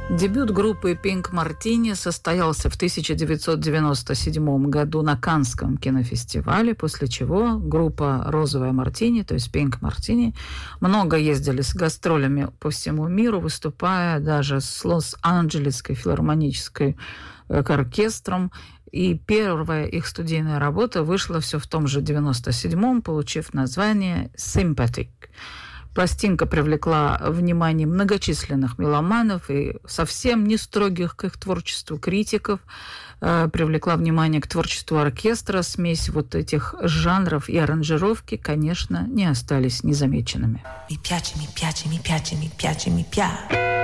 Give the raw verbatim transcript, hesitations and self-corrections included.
Дебют группы Pink Martini состоялся в тысяча девятьсот девяносто седьмом году на Каннском кинофестивале, после чего группа «Розовая Мартини», то есть Pink Martini, много ездили с гастролями по всему миру, выступая даже с Лос-Анджелесской филармонической оркестром. И первая их студийная работа вышла все в том же девяносто седьмом, получив название «Sympathetic». Пластинка привлекла внимание многочисленных меломанов и совсем не строгих к их творчеству критиков, э, привлекла внимание к творчеству оркестра. Смесь вот этих жанров и аранжировки, конечно, не остались незамеченными. Mi piace, mi piace, mi piace, mi piace, mi piace.